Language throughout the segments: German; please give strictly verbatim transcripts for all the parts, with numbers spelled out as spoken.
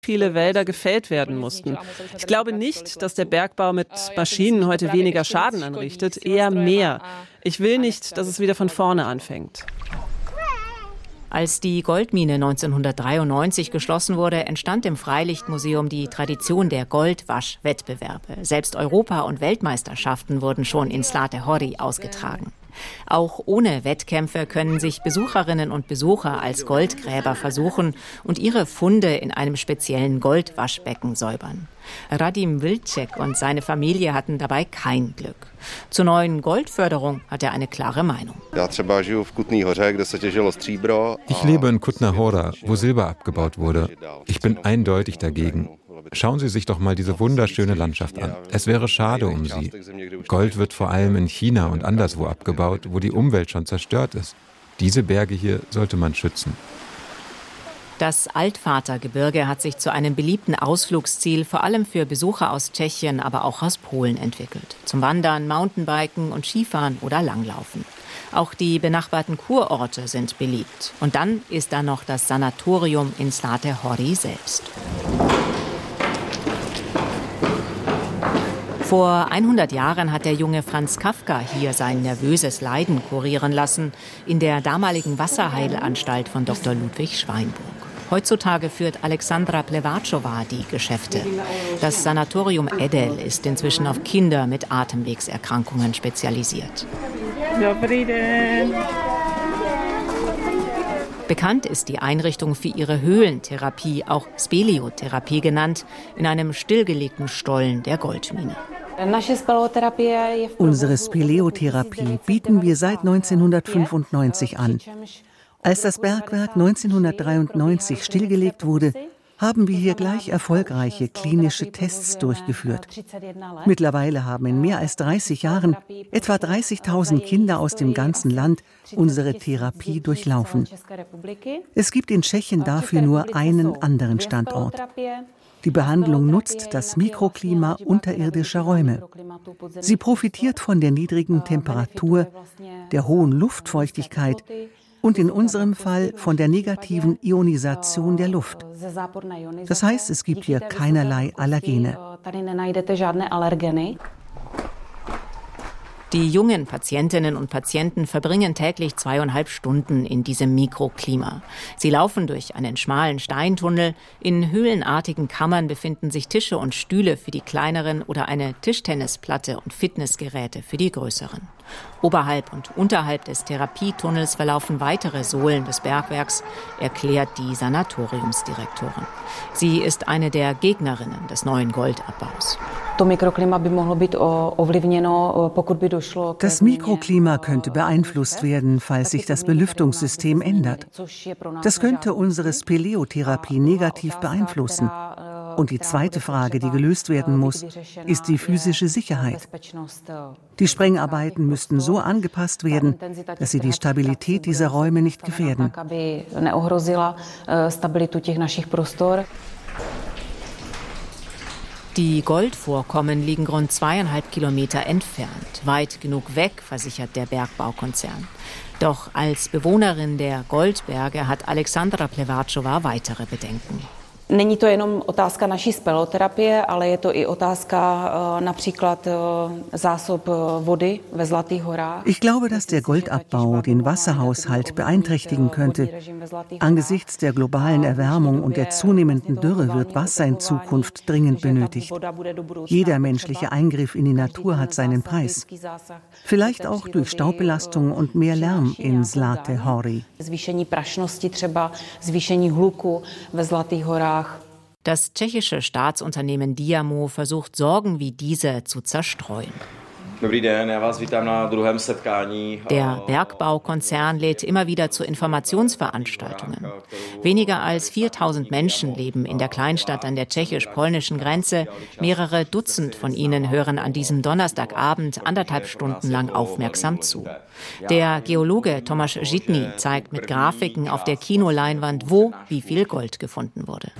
viele Wälder gefällt werden mussten. Ich glaube nicht, dass der Bergbau mit Maschinen heute weniger Schaden anrichtet, eher mehr. Ich will nicht, dass es wieder von vorne anfängt. Als die Goldmine neunzehnhundertdreiundneunzig geschlossen wurde, entstand im Freilichtmuseum die Tradition der Goldwasch-Wettbewerbe. Selbst Europa- und Weltmeisterschaften wurden schon in Zlaté ausgetragen. Auch ohne Wettkämpfe können sich Besucherinnen und Besucher als Goldgräber versuchen und ihre Funde in einem speziellen Goldwaschbecken säubern. Radim Vilcek und seine Familie hatten dabei kein Glück. Zur neuen Goldförderung hat er eine klare Meinung. Ich lebe in Kutná Hora, wo Silber abgebaut wurde. Ich bin eindeutig dagegen. Schauen Sie sich doch mal diese wunderschöne Landschaft an. Es wäre schade um sie. Gold wird vor allem in China und anderswo abgebaut, wo die Umwelt schon zerstört ist. Diese Berge hier sollte man schützen. Das Altvatergebirge hat sich zu einem beliebten Ausflugsziel, vor allem für Besucher aus Tschechien, aber auch aus Polen entwickelt. Zum Wandern, Mountainbiken und Skifahren oder Langlaufen. Auch die benachbarten Kurorte sind beliebt. Und dann ist da noch das Sanatorium in Zlaté Hory selbst. Vor hundert Jahren hat der junge Franz Kafka hier sein nervöses Leiden kurieren lassen, in der damaligen Wasserheilanstalt von Doktor Ludwig Schweinburg. Heutzutage führt Alexandra Plevatschova die Geschäfte. Das Sanatorium Edel ist inzwischen auf Kinder mit Atemwegserkrankungen spezialisiert. Bekannt ist die Einrichtung für ihre Höhlentherapie, auch Speleotherapie genannt, in einem stillgelegten Stollen der Goldmine. Unsere Speleotherapie bieten wir seit neunzehnhundertfünfundneunzig an. Als das Bergwerk neunzehnhundertdreiundneunzig stillgelegt wurde, haben wir hier gleich erfolgreiche klinische Tests durchgeführt. Mittlerweile haben in mehr als dreißig Jahren etwa dreißigtausend Kinder aus dem ganzen Land unsere Therapie durchlaufen. Es gibt in Tschechien dafür nur einen anderen Standort. Die Behandlung nutzt das Mikroklima unterirdischer Räume. Sie profitiert von der niedrigen Temperatur, der hohen Luftfeuchtigkeit und in unserem Fall von der negativen Ionisation der Luft. Das heißt, es gibt hier keinerlei Allergene. Die jungen Patientinnen und Patienten verbringen täglich zweieinhalb Stunden in diesem Mikroklima. Sie laufen durch einen schmalen Steintunnel. In höhlenartigen Kammern befinden sich Tische und Stühle für die kleineren oder eine Tischtennisplatte und Fitnessgeräte für die größeren. Oberhalb und unterhalb des Therapietunnels verlaufen weitere Sohlen des Bergwerks, erklärt die Sanatoriumsdirektorin. Sie ist eine der Gegnerinnen des neuen Goldabbaus. Das Mikroklima könnte beeinflusst werden, falls sich das Belüftungssystem ändert. Das könnte unsere Speleotherapie negativ beeinflussen. Und die zweite Frage, die gelöst werden muss, ist die physische Sicherheit. Die Sprengarbeiten müssten so angepasst werden, dass sie die Stabilität dieser Räume nicht gefährden. Die Goldvorkommen liegen rund zweieinhalb Kilometer entfernt. Weit genug weg, versichert der Bergbaukonzern. Doch als Bewohnerin der Goldberge hat Alexandra Plevatschova weitere Bedenken. Není to jenom otázka naší speleoterapie, ale je to i otázka například zásob vody ve Zlatých Horách. Ich glaube, dass der Goldabbau den Wasserhaushalt beeinträchtigen könnte. Angesichts der globalen Erwärmung und der zunehmenden Dürre wird Wasser in Zukunft dringend benötigt. Jeder menschliche Eingriff in die Natur hat seinen Preis. Vielleicht auch durch Staubbelastung und mehr Lärm in Zlaté Hory. Zvýšení prašnosti třeba, zvýšení hluku ve Zlatých Horách. Das tschechische Staatsunternehmen Diamo versucht, Sorgen wie diese zu zerstreuen. Der Bergbaukonzern lädt immer wieder zu Informationsveranstaltungen. Weniger als viertausend Menschen leben in der Kleinstadt an der tschechisch-polnischen Grenze. Mehrere Dutzend von ihnen hören an diesem Donnerstagabend anderthalb Stunden lang aufmerksam zu. Der Geologe Tomáš Žitný zeigt mit Grafiken auf der Kinoleinwand, wo wie viel Gold gefunden wurde.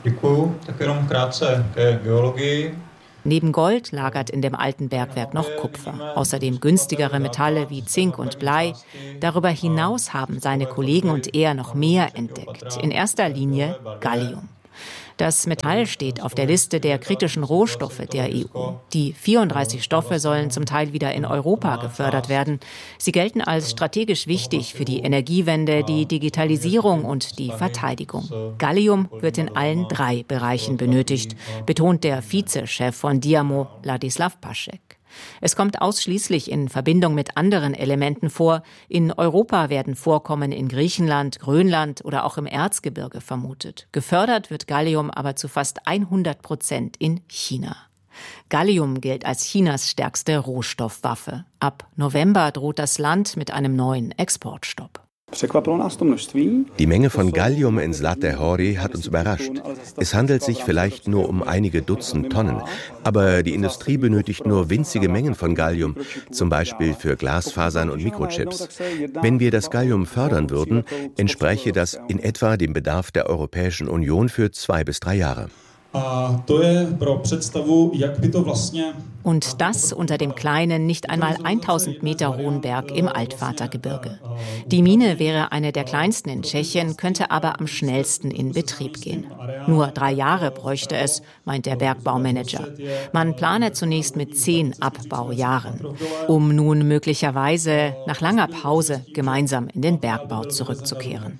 Neben Gold lagert in dem alten Bergwerk noch Kupfer, außerdem günstigere Metalle wie Zink und Blei. Darüber hinaus haben seine Kollegen und er noch mehr entdeckt, in erster Linie Gallium. Das Metall steht auf der Liste der kritischen Rohstoffe der E U. Die vierunddreißig Stoffe sollen zum Teil wieder in Europa gefördert werden. Sie gelten als strategisch wichtig für die Energiewende, die Digitalisierung und die Verteidigung. Gallium wird in allen drei Bereichen benötigt, betont der Vizechef von Diamo, Ladislav Pašek. Es kommt ausschließlich in Verbindung mit anderen Elementen vor. In Europa werden Vorkommen in Griechenland, Grönland oder auch im Erzgebirge vermutet. Gefördert wird Gallium aber zu fast hundert Prozent in China. Gallium gilt als Chinas stärkste Rohstoffwaffe. Ab November droht das Land mit einem neuen Exportstopp. Die Menge von Gallium in Zlaté Hory hat uns überrascht. Es handelt sich vielleicht nur um einige Dutzend Tonnen, aber die Industrie benötigt nur winzige Mengen von Gallium, zum Beispiel für Glasfasern und Mikrochips. Wenn wir das Gallium fördern würden, entspräche das in etwa dem Bedarf der Europäischen Union für zwei bis drei Jahre. Und das unter dem kleinen, nicht einmal tausend Meter hohen Berg im Altvatergebirge. Die Mine wäre eine der kleinsten in Tschechien, könnte aber am schnellsten in Betrieb gehen. Nur drei Jahre bräuchte es, meint der Bergbaumanager. Man plane zunächst mit zehn Abbaujahren, um nun möglicherweise nach langer Pause gemeinsam in den Bergbau zurückzukehren.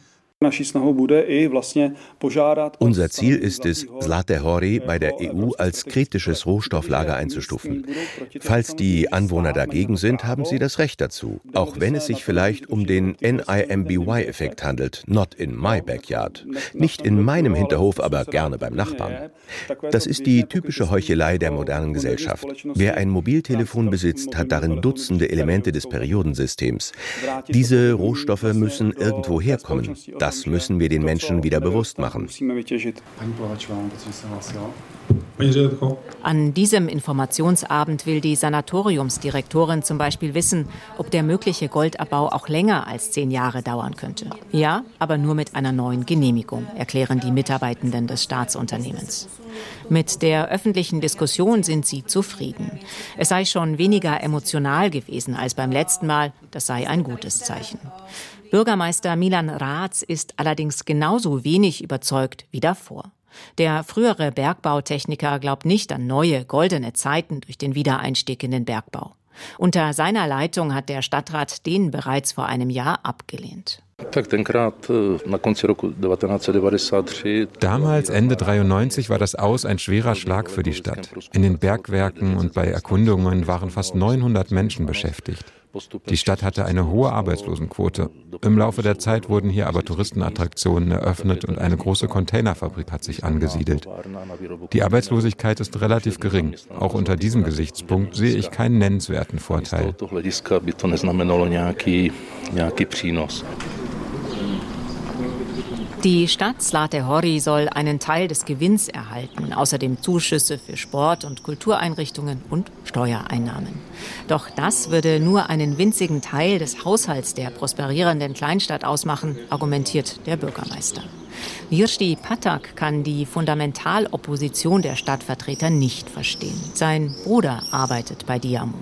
Unser Ziel ist es, Zlaté Hory bei der E U als kritisches Rohstofflager einzustufen. Falls die Anwohner dagegen sind, haben sie das Recht dazu, auch wenn es sich vielleicht um den N I M B Y-Effekt handelt, not in my backyard. Nicht in meinem Hinterhof, aber gerne beim Nachbarn. Das ist die typische Heuchelei der modernen Gesellschaft. Wer ein Mobiltelefon besitzt, hat darin Dutzende Elemente des Periodensystems. Diese Rohstoffe müssen irgendwo herkommen. Das Das müssen wir den Menschen wieder bewusst machen. An diesem Informationsabend will die Sanatoriumsdirektorin zum Beispiel wissen, ob der mögliche Goldabbau auch länger als zehn Jahre dauern könnte. Ja, aber nur mit einer neuen Genehmigung, erklären die Mitarbeitenden des Staatsunternehmens. Mit der öffentlichen Diskussion sind sie zufrieden. Es sei schon weniger emotional gewesen als beim letzten Mal. Das sei ein gutes Zeichen. Bürgermeister Milan Rac ist allerdings genauso wenig überzeugt wie davor. Der frühere Bergbautechniker glaubt nicht an neue, goldene Zeiten durch den Wiedereinstieg in den Bergbau. Unter seiner Leitung hat der Stadtrat den bereits vor einem Jahr abgelehnt. Damals, Ende dreiundneunzig, war das Aus ein schwerer Schlag für die Stadt. In den Bergwerken und bei Erkundungen waren fast neunhundert Menschen beschäftigt. Die Stadt hatte eine hohe Arbeitslosenquote. Im Laufe der Zeit wurden hier aber Touristenattraktionen eröffnet und eine große Containerfabrik hat sich angesiedelt. Die Arbeitslosigkeit ist relativ gering. Auch unter diesem Gesichtspunkt sehe ich keinen nennenswerten Vorteil. Die Stadt Zlaté Hory soll einen Teil des Gewinns erhalten, außerdem Zuschüsse für Sport- und Kultureinrichtungen und Steuereinnahmen. Doch das würde nur einen winzigen Teil des Haushalts der prosperierenden Kleinstadt ausmachen, argumentiert der Bürgermeister. Jiří Patak kann die Fundamentalopposition der Stadtvertreter nicht verstehen. Sein Bruder arbeitet bei Diamo.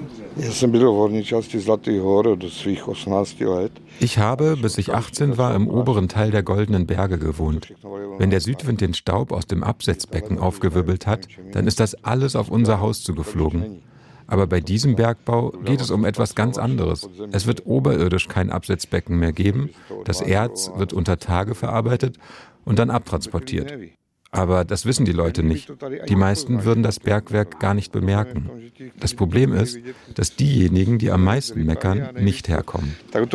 Ich habe, bis ich achtzehn war, im oberen Teil der Goldenen Berge gewohnt. Wenn der Südwind den Staub aus dem Absetzbecken aufgewirbelt hat, dann ist das alles auf unser Haus zugeflogen. Aber bei diesem Bergbau geht es um etwas ganz anderes. Es wird oberirdisch kein Absetzbecken mehr geben. Das Erz wird unter Tage verarbeitet und dann abtransportiert. Aber das wissen die Leute nicht. Die meisten würden das Bergwerk gar nicht bemerken. Das Problem ist, dass diejenigen, die am meisten meckern, nicht herkommen.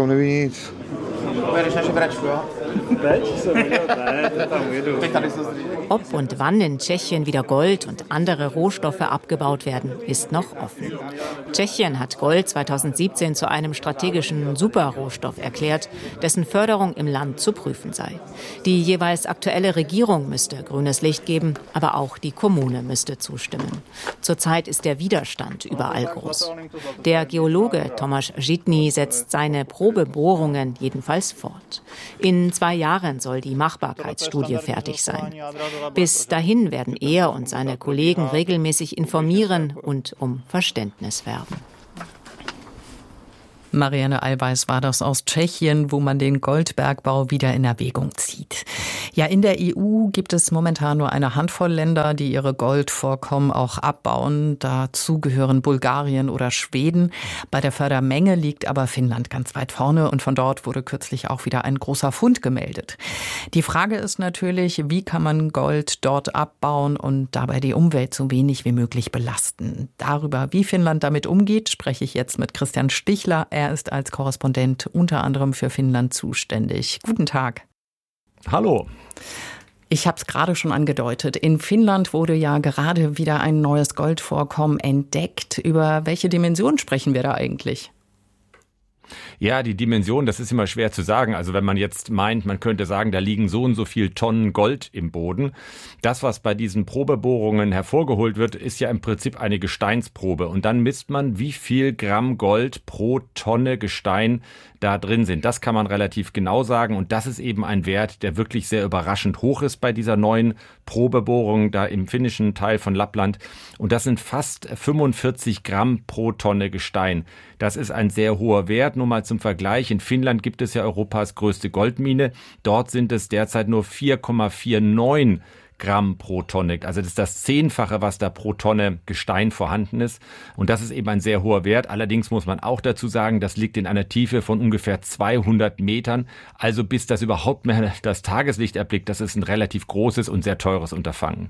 Ob und wann in Tschechien wieder Gold und andere Rohstoffe abgebaut werden, ist noch offen. Tschechien hat Gold zweitausendsiebzehn zu einem strategischen Superrohstoff erklärt, dessen Förderung im Land zu prüfen sei. Die jeweils aktuelle Regierung müsste grünes Licht geben, aber auch die Kommune müsste zustimmen. Zurzeit ist der Widerstand überall groß. Der Geologe Tomáš Žitný setzt seine Probebohrungen jedenfalls fort. In zwei Jahren soll die Machbarkeitsstudie fertig sein. Bis dahin werden er und seine Kollegen regelmäßig informieren und um Verständnis werben. Marianne Allweis war das aus Tschechien, wo man den Goldbergbau wieder in Erwägung zieht. Ja, in der E U gibt es momentan nur eine Handvoll Länder, die ihre Goldvorkommen auch abbauen. Dazu gehören Bulgarien oder Schweden. Bei der Fördermenge liegt aber Finnland ganz weit vorne und von dort wurde kürzlich auch wieder ein großer Fund gemeldet. Die Frage ist natürlich, wie kann man Gold dort abbauen und dabei die Umwelt so wenig wie möglich belasten? Darüber, wie Finnland damit umgeht, spreche ich jetzt mit Christian Stichler. Er ist als Korrespondent unter anderem für Finnland zuständig. Guten Tag. Hallo. Ich habe es gerade schon angedeutet. In Finnland wurde ja gerade wieder ein neues Goldvorkommen entdeckt. Über welche Dimension sprechen wir da eigentlich? Ja, die Dimension, das ist immer schwer zu sagen. Also wenn man jetzt meint, man könnte sagen, da liegen so und so viel Tonnen Gold im Boden. Das, was bei diesen Probebohrungen hervorgeholt wird, ist ja im Prinzip eine Gesteinsprobe. Und dann misst man, wie viel Gramm Gold pro Tonne Gestein da drin sind. Das kann man relativ genau sagen. Und das ist eben ein Wert, der wirklich sehr überraschend hoch ist bei dieser neuen Probebohrung da im finnischen Teil von Lappland. Und das sind fast fünfundvierzig Gramm pro Tonne Gestein. Das ist ein sehr hoher Wert. Nur mal zum Vergleich. In Finnland gibt es ja Europas größte Goldmine. Dort sind es derzeit nur vier Komma neunundvierzig Gramm pro Tonne. Also das ist das Zehnfache, was da pro Tonne Gestein vorhanden ist. Und das ist eben ein sehr hoher Wert. Allerdings muss man auch dazu sagen, das liegt in einer Tiefe von ungefähr zweihundert Metern. Also bis das überhaupt mehr das Tageslicht erblickt, das ist ein relativ großes und sehr teures Unterfangen.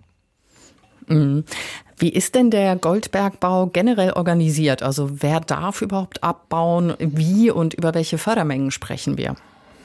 Wie ist denn der Goldbergbau generell organisiert? Also wer darf überhaupt abbauen? Wie und über welche Fördermengen sprechen wir?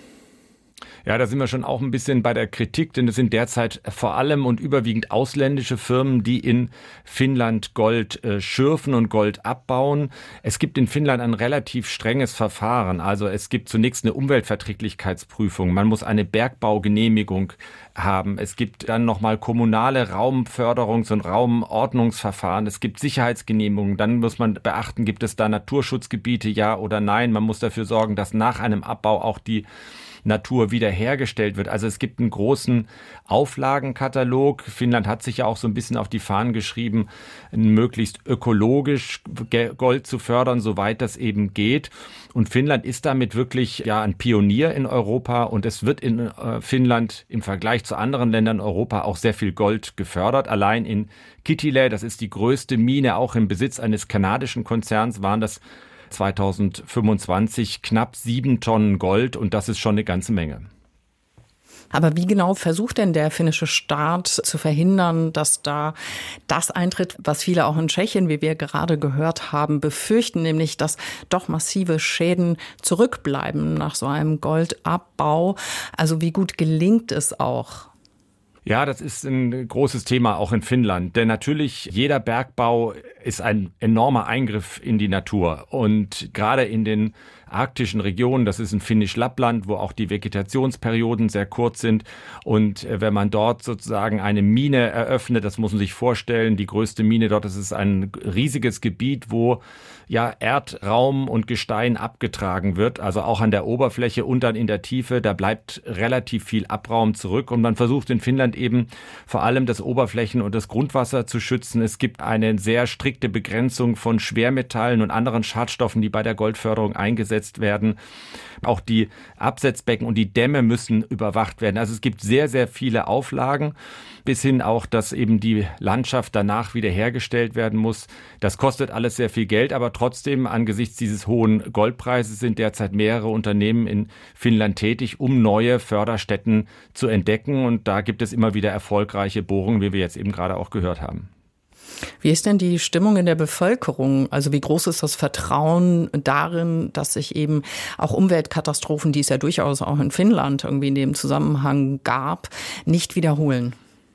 Ja, da sind wir schon auch ein bisschen bei der Kritik, denn es sind derzeit vor allem und überwiegend ausländische Firmen, die in Finnland Gold äh, schürfen und Gold abbauen. Es gibt in Finnland ein relativ strenges Verfahren. Also es gibt zunächst eine Umweltverträglichkeitsprüfung. Man muss eine Bergbaugenehmigung haben. Es gibt dann nochmal kommunale Raumförderungs- und Raumordnungsverfahren. Es gibt Sicherheitsgenehmigungen. Dann muss man beachten, gibt es da Naturschutzgebiete, ja oder nein. Man muss dafür sorgen, dass nach einem Abbau auch die Natur wiederhergestellt wird. Also es gibt einen großen Auflagenkatalog. Finnland hat sich ja auch so ein bisschen auf die Fahnen geschrieben, möglichst ökologisch Gold zu fördern, soweit das eben geht. Und Finnland ist damit wirklich ja ein Pionier in Europa und es wird in äh, Finnland im Vergleich zu anderen Ländern in Europa auch sehr viel Gold gefördert. Allein in Kittilä, das ist die größte Mine, auch im Besitz eines kanadischen Konzerns, waren das zweitausendfünfundzwanzig knapp sieben Tonnen Gold und das ist schon eine ganze Menge. Aber wie genau versucht denn der finnische Staat zu verhindern, dass da das eintritt, was viele auch in Tschechien, wie wir gerade gehört haben, befürchten, nämlich dass doch massive Schäden zurückbleiben nach so einem Goldabbau? Also wie gut gelingt es auch? Ja, das ist ein großes Thema auch in Finnland, denn natürlich jeder Bergbau ist ein enormer Eingriff in die Natur und gerade in den arktischen Regionen, das ist in Finnisch-Lappland, wo auch die Vegetationsperioden sehr kurz sind und wenn man dort sozusagen eine Mine eröffnet, das muss man sich vorstellen, die größte Mine dort, das ist ein riesiges Gebiet, wo ja Erdraum und Gestein abgetragen wird, also auch an der Oberfläche und dann in der Tiefe, da bleibt relativ viel Abraum zurück und man versucht in Finnland eben vor allem das Oberflächen- und das Grundwasser zu schützen. Es gibt eine sehr strikte Begrenzung von Schwermetallen und anderen Schadstoffen, die bei der Goldförderung eingesetzt werden. Auch die Absetzbecken und die Dämme müssen überwacht werden. Also es gibt sehr, sehr viele Auflagen, bis hin auch, dass eben die Landschaft danach wiederhergestellt werden muss. Das kostet alles sehr viel Geld, aber trotzdem angesichts dieses hohen Goldpreises sind derzeit mehrere Unternehmen in Finnland tätig, um neue Förderstätten zu entdecken. Und da gibt es immer wieder erfolgreiche Bohrungen, wie wir jetzt eben gerade auch gehört haben. Wie ist denn die Stimmung in der Bevölkerung? Also wie groß ist das Vertrauen darin, dass sich eben auch Umweltkatastrophen, die es ja durchaus auch in Finnland irgendwie in dem Zusammenhang gab, nicht wiederholen?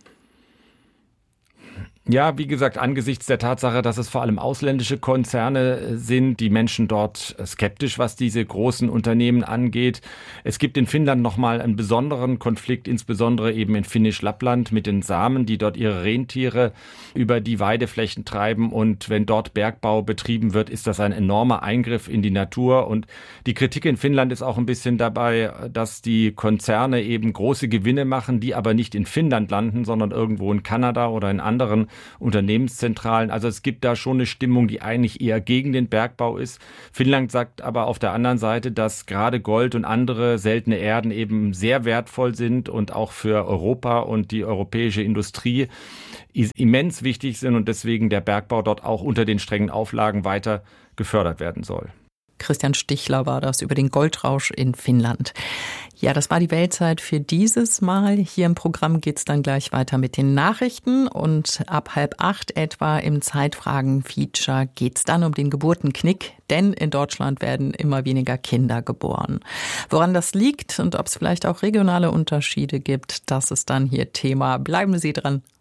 Ja, wie gesagt, angesichts der Tatsache, dass es vor allem ausländische Konzerne sind, die Menschen dort skeptisch, was diese großen Unternehmen angeht. Es gibt in Finnland nochmal einen besonderen Konflikt, insbesondere eben in Finnisch-Lappland mit den Samen, die dort ihre Rentiere über die Weideflächen treiben. Und wenn dort Bergbau betrieben wird, ist das ein enormer Eingriff in die Natur. Und die Kritik in Finnland ist auch ein bisschen dabei, dass die Konzerne eben große Gewinne machen, die aber nicht in Finnland landen, sondern irgendwo in Kanada oder in anderen Unternehmenszentralen. Also es gibt da schon eine Stimmung, die eigentlich eher gegen den Bergbau ist. Finnland sagt aber auf der anderen Seite, dass gerade Gold und andere seltene Erden eben sehr wertvoll sind und auch für Europa und die europäische Industrie immens wichtig sind und deswegen der Bergbau dort auch unter den strengen Auflagen weiter gefördert werden soll. Christian Stichler war das über den Goldrausch in Finnland. Ja, das war die Weltzeit für dieses Mal. Hier im Programm geht's dann gleich weiter mit den Nachrichten und ab halb acht etwa im Zeitfragen-Feature geht's dann um den Geburtenknick, denn in Deutschland werden immer weniger Kinder geboren. Woran das liegt und ob es vielleicht auch regionale Unterschiede gibt, das ist dann hier Thema. Bleiben Sie dran.